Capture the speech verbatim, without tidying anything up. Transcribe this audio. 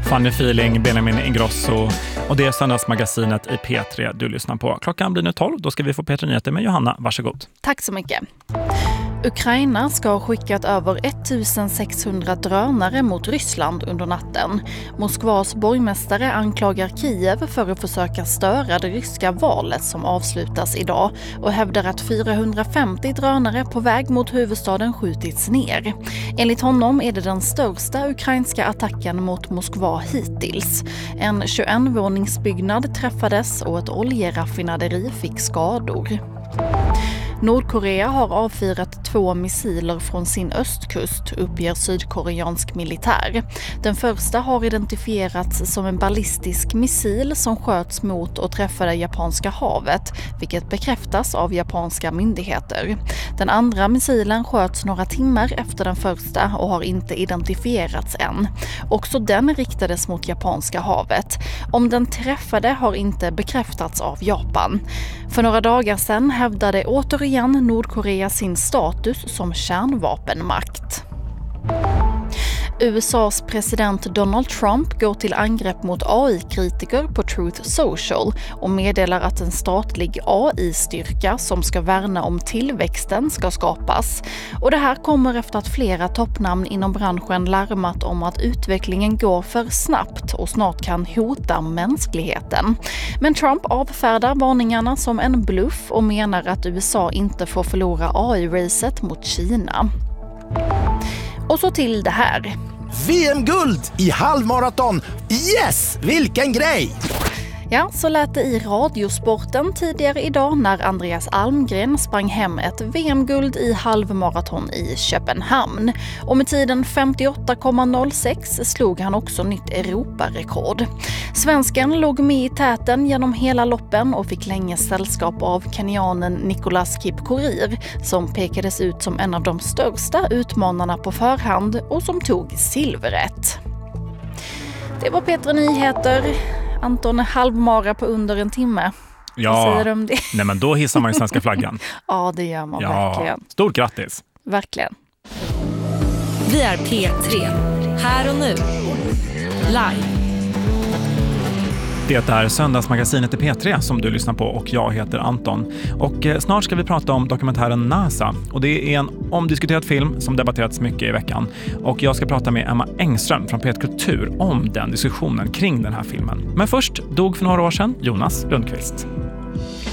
Fanny Feeling, Benjamin Ingrosso och det är Söndagsmagasinet i P tre du lyssnar på. Klockan blir nu tolv, då ska vi få P tre-nyheter med Johanna. Varsågod. Tack så mycket. Ukraina ska ha skickat över sextonhundra drönare mot Ryssland under natten. Moskvas borgmästare anklagar Kiev för att försöka störa det ryska valet som avslutas idag och hävdar att fyrahundrafemtio drönare på väg mot huvudstaden skjutits ner. Enligt honom är det den största ukrainska attacken mot Moskva hittills. En tjugoett-våningsbyggnad träffades och ett oljeraffinaderi fick skador. Nordkorea har avfyrat två missiler från sin östkust, uppger sydkoreansk militär. Den första har identifierats som en ballistisk missil som sköts mot och träffade Japanska havet, vilket bekräftas av japanska myndigheter. Den andra missilen sköts några timmar efter den första och har inte identifierats än. Också den riktades mot Japanska havet. Om den träffade har inte bekräftats av Japan. För några dagar sedan hävdade återigen Nordkorea sin status som kärnvapenmakt. U S A:s president Donald Trump går till angrepp mot A I-kritiker på Truth Social och meddelar att en statlig A I-styrka som ska värna om tillväxten ska skapas. Och det här kommer efter att flera toppnamn inom branschen larmat om att utvecklingen går för snabbt och snart kan hota mänskligheten. Men Trump avfärdar varningarna som en bluff och menar att U S A inte får förlora A I-racet mot Kina. Och så till det här. V M-guld i halvmaraton! Yes! Vilken grej! Ja, så lät det i radiosporten tidigare idag när Andreas Almgren sprang hem ett V M-guld i halvmaraton i Köpenhamn. Och med tiden femtioåtta komma noll sex slog han också nytt Europarekord. Svensken låg med i täten genom hela loppen och fick länge sällskap av kenyanen Nicolas Kipkorir som pekades ut som en av de största utmanarna på förhand och som tog silveret. Det var P tre Nyheter. Anton, halvmara på under en timme. Ja, vad säger du om det? Nej, men då hissar man ju svenska flaggan. Ja, det gör man ja, verkligen. Stort grattis. Verkligen. Vi är P tre. Här och nu. Live. Det är Söndagsmagasinet i P tre som du lyssnar på och jag heter Anton. Och snart ska vi prata om dokumentären NASA. Och det är en omdiskuterad film som debatterats mycket i veckan. Och jag ska prata med Emma Engström från P ett Kultur om den diskussionen kring den här filmen. Men först dog för några år sedan Jonas Lundqvist.